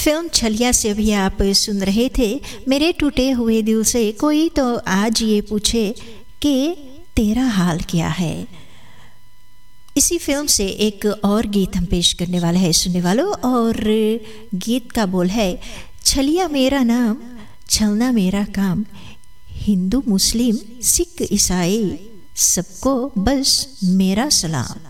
Film छलिया से भी आप सुन रहे थे। मेरे टूटे हुए दिल से कोई तो आज ये पूछे कि तेरा हाल क्या है। इसी फिल्म से एक और गीत हम पेश करने वाले हैं सुनने वालों, और गीत का बोल है, छलिया मेरा नाम, छलना मेरा काम, हिंदू मुस्लिम सिख ईसाई सबको बस मेरा सलाम।